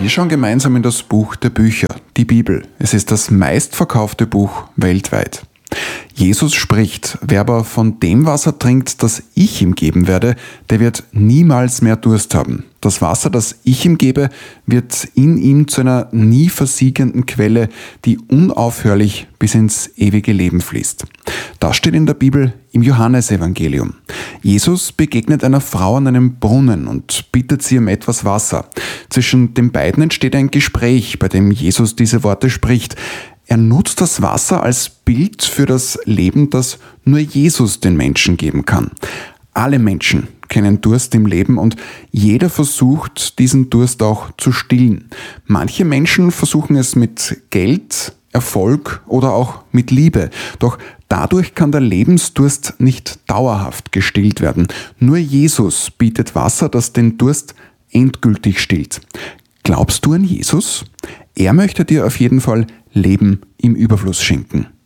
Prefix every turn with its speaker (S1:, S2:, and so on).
S1: Wir schauen gemeinsam in das Buch der Bücher, die Bibel. Es ist das meistverkaufte Buch weltweit. Jesus spricht: Wer aber von dem Wasser trinkt, das ich ihm geben werde, der wird niemals mehr Durst haben. Das Wasser, das ich ihm gebe, wird in ihm zu einer nie versiegenden Quelle, die unaufhörlich bis ins ewige Leben fließt. Das steht in der Bibel im Johannesevangelium. Jesus begegnet einer Frau an einem Brunnen und bittet sie um etwas Wasser. Zwischen den beiden entsteht ein Gespräch, bei dem Jesus diese Worte spricht. Er nutzt das Wasser als Bild für das Leben, das nur Jesus den Menschen geben kann. Alle Menschen kennen Durst im Leben und jeder versucht, diesen Durst auch zu stillen. Manche Menschen versuchen es mit Geld, Erfolg oder auch mit Liebe. Doch dadurch kann der Lebensdurst nicht dauerhaft gestillt werden. Nur Jesus bietet Wasser, das den Durst endgültig stillt. Glaubst du an Jesus? Er möchte dir auf jeden Fall Leben im Überfluss schenken.